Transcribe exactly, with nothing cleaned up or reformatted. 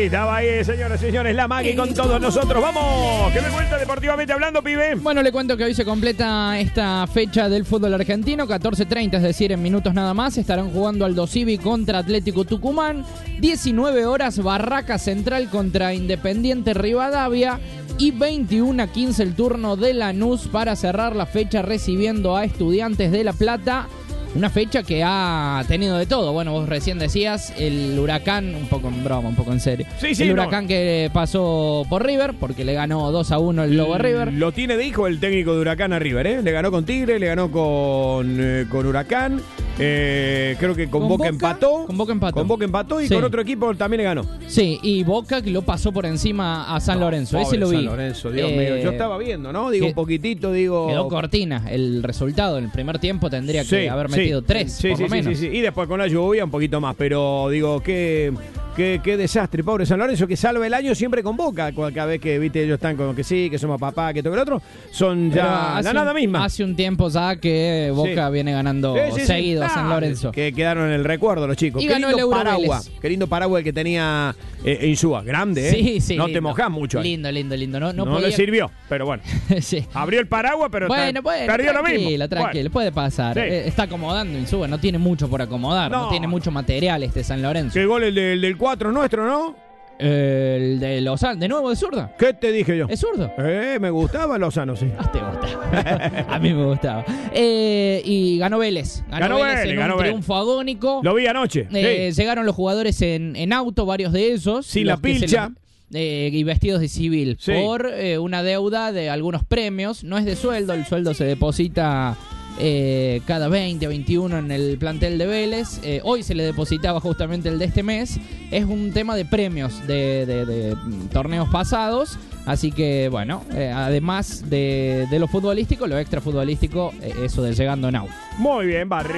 estaba ahí, señoras y señores, la Maggie con todos nosotros. ¡Vamos! ¿Qué me cuenta deportivamente hablando, pibe? Bueno, le cuento que hoy se completa esta fecha del fútbol argentino, catorce treinta, es decir, en minutos nada más. Estarán jugando Aldo Civi contra Atlético Tucumán. diecinueve horas, Barraca Central contra Independiente Rivadavia. Y veintiuno a quince el turno de Lanús para cerrar la fecha recibiendo a Estudiantes de La Plata. Una fecha que ha tenido de todo. Bueno, vos recién decías el Huracán, un poco en broma, un poco en serio. Sí, sí, el no. Huracán que pasó por River, porque le ganó dos a uno el Lobo a River. Lo tiene de hijo el técnico de Huracán a River, ¿eh? Le ganó con Tigre, le ganó con, eh, con Huracán. Eh, creo que con, ¿Con Boca, Boca? empató. Con Boca empató. Con Boca empató y Sí. con otro equipo también le ganó. Sí, y Boca que lo pasó por encima a San No, Lorenzo. pobre Ese lo vi. San Lorenzo, Dios Eh, mío. Yo estaba viendo, ¿no? Digo, que- un poquitito, digo... Quedó cortina el resultado. En el primer tiempo tendría que Sí, haber sí. metido tres, Sí, por sí, lo sí, menos. sí, sí. Y después con la lluvia un poquito más. Pero digo, qué, qué, qué desastre, pobre San Lorenzo, que salva el año siempre con Boca. Cada vez que, viste, ellos están como que sí, que somos papá, que todo el otro. Son Pero ya hace la nada un- misma. Hace un tiempo ya que Boca Sí. viene ganando Sí, sí, sí. seguido a Ah, San Lorenzo. Que quedaron en el recuerdo los chicos. Y Qué ganó el lindo Euro paraguas. Vélez. Qué lindo paraguas el que tenía eh, Insúa. Grande, ¿eh? Sí, sí. No lindo. te mojás mucho ahí. Lindo, lindo, lindo. No, no, No, podía... le sirvió, pero bueno. sí. Abrió el paraguas, pero Bueno, está- bueno, perdió lo mismo. tranquilo, tranquilo, Bueno. puede pasar. Sí. Eh, está acomodando Insúa, no tiene mucho por acomodar, no, No. tiene mucho material este San Lorenzo. Qué gol el del, del cuatro nuestro, ¿no? Eh, el de Lozano, de nuevo de zurda. ¿Qué te dije yo? ¿Es zurdo? Eh, me gustaba Lozano, sí. Ah, te gusta. A mí me gustaba. Eh, y ganó Vélez. Ganó, Ganó Vélez Vélez, en ganó un Vélez. triunfo agónico. Lo vi anoche. Eh, sí. Llegaron los jugadores en, en auto, varios de esos. Sin los la que se pilcha. les- eh, y vestidos de civil. Sí. Por eh, una deuda de algunos premios. No es de sueldo, el sueldo se deposita eh, cada veinte, veintiuno en el plantel de Vélez. Eh, hoy se le depositaba justamente el de este mes. Es un tema de premios de, de- de, mm, torneos pasados. Así que, bueno, eh, además de, de lo futbolístico, lo extra futbolístico, eh, eso de llegando en auto. Muy bien, Barry.